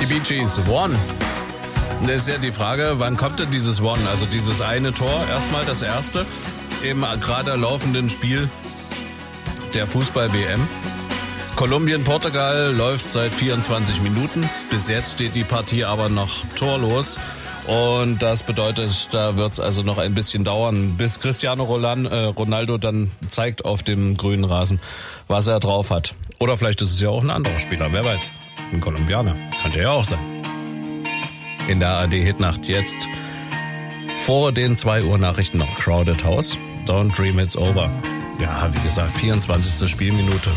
Bee Gees, One. Das ist ja die Frage, wann kommt denn dieses One? Also dieses eine Tor, erstmal das erste, im gerade laufenden Spiel der Fußball-WM. Kolumbien-Portugal läuft seit 24 Minuten. Bis jetzt steht die Partie aber noch torlos. Und das bedeutet, da wird es also noch ein bisschen dauern, bis Cristiano Ronaldo dann zeigt auf dem grünen Rasen, was er drauf hat. Oder vielleicht ist es ja auch ein anderer Spieler, wer weiß. Ein Kolumbianer, könnte ja auch sein. In der ARD-Hitnacht jetzt vor den 2 Uhr Nachrichten noch Crowded House. Don't Dream It's Over. Ja, wie gesagt, 24. Spielminute.